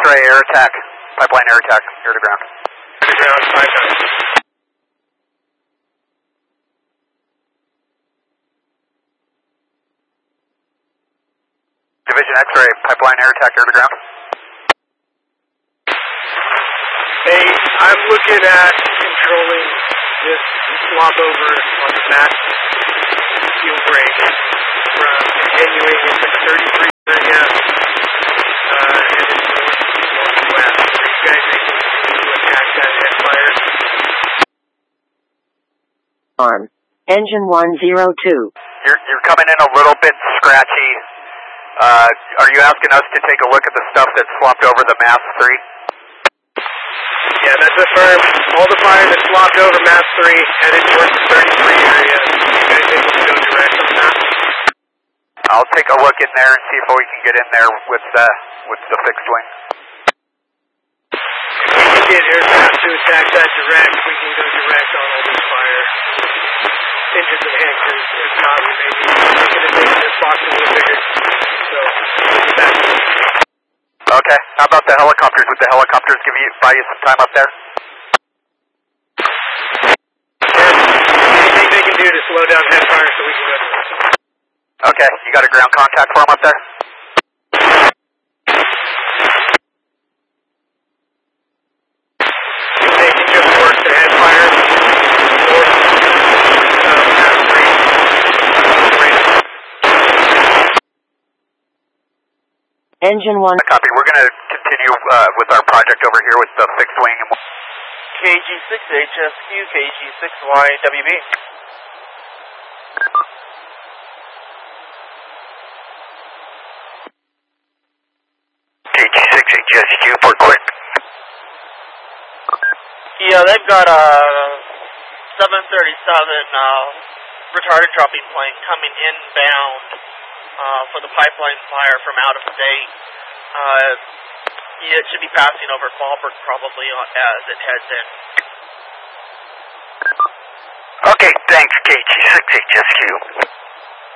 X-ray air attack, pipeline air attack, air to ground. Air to ground, 59. Division X-ray, pipeline air attack, air to ground. Hey, I'm looking at controlling this swap over on the back fuel break from continuing into 33 area and into northwest. Are you guys able to attack that head fire? Arm. Engine 102. You're coming in a little bit scratchy. Are you asking us to take a look at the stuff that's swapped over the MAS 3? Yeah, that's affirmed. All the fire that's swapped over MAS 3 headed towards the 33 area. You guys able to go direct on that? I'll take a look in there and see if we can get in there with the fixed wing. If we can get aircraft to attack that direct, we can go direct on all this fire. Engines and hangers, if not, we may be looking to make this box a little bigger. So, we'll be back. Okay, how about the helicopters? Would the helicopters buy you some time up there? Anything they can do to slow down head fire so we can go. Okay, you got a ground contact for them up there? They can just work the head fire north MAS 3. Engine 1. Copy. We're going to continue with our project over here with the fixed wing. KG6HSQ, KG6YWB. KG6HSQ, Port Quick. Yeah, they've got a 737 retarded dropping plane coming inbound for the pipeline fire from out of state. Yeah, it should be passing over Fallbrook probably as it heads in. Okay, thanks, KG6HSQ.